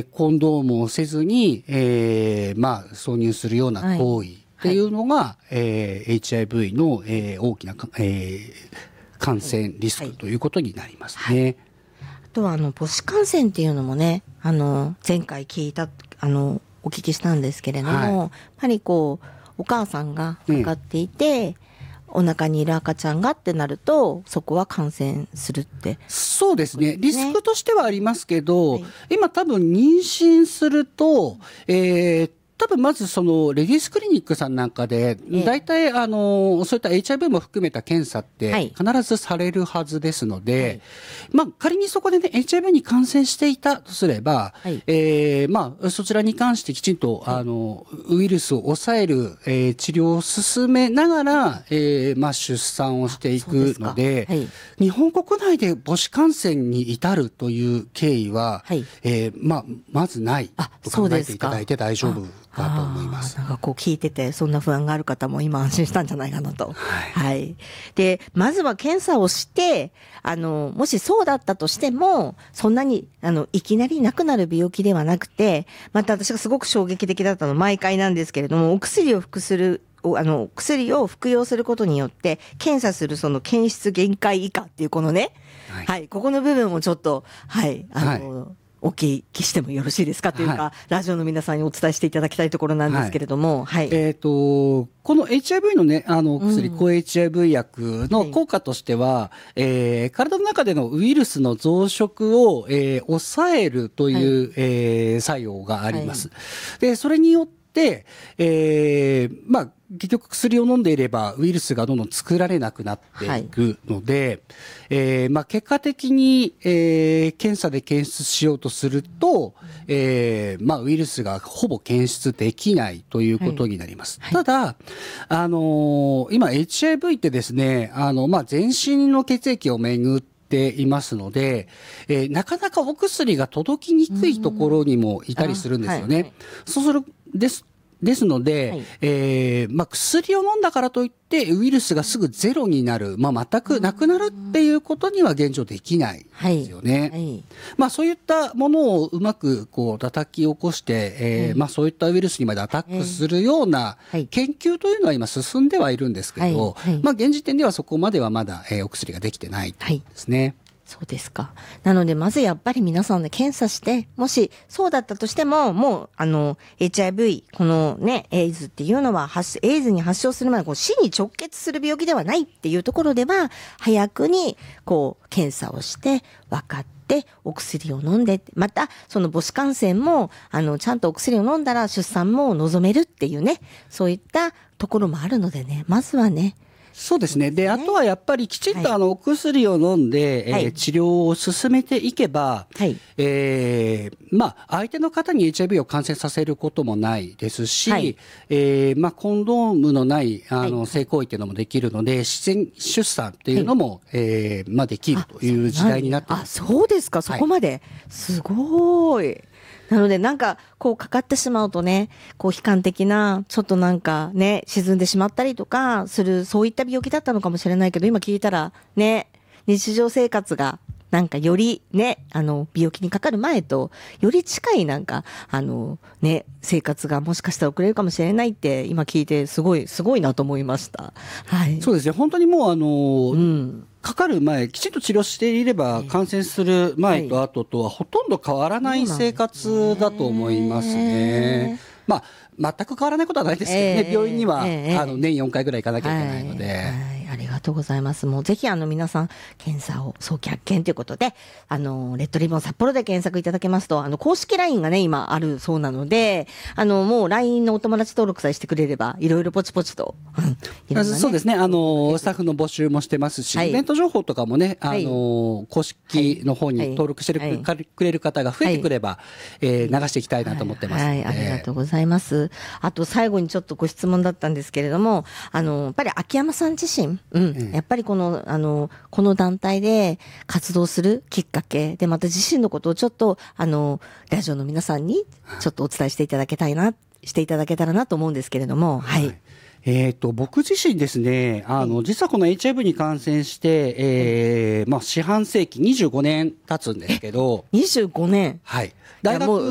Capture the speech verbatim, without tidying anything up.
ー、コンドームをせずに、えー、まあ、挿入するような行為っていうのが、はい、えー、エイチアイブイ の、えー、大きな、えー、感染リスクということになりますね。はいはい、 あとは、あの、母子感染っていうのもね、あの、前回聞いた、あの、お聞きしたんですけれども、はい、やっぱりこう、お母さんがかかっていて、うんお腹にいる赤ちゃんがってなると、そこは感染するって。 そうですね。リスクとしてはありますけど、はい、今多分妊娠すると、えー多分まずそのレディースクリニックさんなんかで大体あのそういった エイチアイブイ も含めた検査って必ずされるはずですので、はいまあ、仮にそこでね エイチアイブイ に感染していたとすれば、はいえーまあ、そちらに関してきちんとあのウイルスを抑える、えー、治療を進めながら、えーまあ、出産をしていくので、はい、日本国内で母子感染に至るという経緯は、はいえーまあ、まずないと考えていただいて大丈夫だと思います。 なんかこう聞いててそんな不安がある方も今安心したんじゃないかなと。はい。はい、で、まずは検査をして、あの、もしそうだったとしても、そんなに、あの、いきなりなくなる病気ではなくて、また私がすごく衝撃的だったの毎回なんですけれども、お薬を服するあの、薬を服用することによって、検査するその検出限界以下っていうこのね、はい、はい、ここの部分をちょっと、はい、あの、はいお聞きしてもよろしいですかというか、はい、ラジオの皆さんにお伝えしていただきたいところなんですけれども、はい。はい、 えっ、ー、と、この エイチアイブイ のね、あの薬、うん、抗 エイチアイブイ 薬の効果としては、はい、えー、体の中でのウイルスの増殖を、えー、抑えるという、はいえー、作用があります。はい、で、それによって、えー、まあ、結局薬を飲んでいればウイルスがどんどん作られなくなっていくので、はいえーまあ、結果的に、えー、検査で検出しようとすると、えーまあ、ウイルスがほぼ検出できないということになります。はい、ただ、あのー、今 エイチアイブイ ってですね、あの、まあ、全身の血液をめぐっていますので、えー、なかなかお薬が届きにくいところにもいたりするんですよね。はいはい、そうするですですので、はいえーまあ、薬を飲んだからといってウイルスがすぐゼロになる、まあ、全くなくなるっていうことには現状できないですよね。はいはいまあ、そういったものをうまくこう叩き起こして、えーはいまあ、そういったウイルスにまでアタックするような研究というのは今進んではいるんですけど、はいはいまあ、現時点ではそこまではまだ、えー、お薬ができてないですね。はいそうですか。なので、まずやっぱり皆さんで検査して、もしそうだったとしても、もう、あの、エイチアイブイ、このね、エイズっていうのは、エイズに発症する前にこう死に直結する病気ではないっていうところでは、早くに、こう、検査をして、分かって、お薬を飲んで、また、その母子感染も、あの、ちゃんとお薬を飲んだら出産も望めるっていうね、そういったところもあるのでね、まずはね、 そうですね。で、あとはやっぱりきちんとあのお薬を飲んで、はい、えー、治療を進めていけば、はい、えー、まあ、相手の方に エイチアイブイ を感染させることもないですし、はい、えー、まあ、コンドームのないあの性行為っていうのもできるので、自然出産っていうのも、はいえー、まあ、できるという時代になってます。 あ、そうですか。そこまで。はい、すごい。なのでなんかこうかかってしまうとね、こう悲観的なちょっとなんかね沈んでしまったりとかするそういった病気だったのかもしれないけど、今聞いたらね日常生活がなんかよりねあの病気にかかる前とより近いなんかあのね生活がもしかしたら送れるかもしれないって今聞いてすごいすごいなと思いました。はい。 そうですね。本当にもうあの。うんかかる前、きちんと治療していれば、感染する前と後とはほとんど変わらない生活だと思いますね。まあ、全く変わらないことはないですけどね、病院には、あの年よんかいぐらい行かなきゃいけないので。はいはいありがとうございます。もうぜひあの皆さん検査を早期発見ということで、あのレッドリボン札幌で検索いただけますと、あの公式 ライン がね今あるそうなので、あのもう ライン のお友達登録さえしてくれればいろいろポチポチと、 うんね、そうですね。あのスタッフの募集もしてますし、はい、イベント情報とかもね、あの、はい、公式の方に登録してくれる方が増えてくれば、はいえー、流していきたいなと思ってますので、 はいはい、ありがとうございます。あと最後にちょっとご質問だったんですけれども、あのやっぱり秋山さん自身うん、うん、やっぱりこの、あの、この団体で活動するきっかけで、また自身のことをちょっと、あの、ラジオの皆さんにちょっとお伝えしていただきたいな、していただけたらなと思うんですけれども、はい。はいえっと、僕自身ですね、あの、はい、実はこの エイチアイブイ に感染して、えー、まあ、四半世紀にじゅうごねん経つんですけど。 にじゅうごねんはい。大学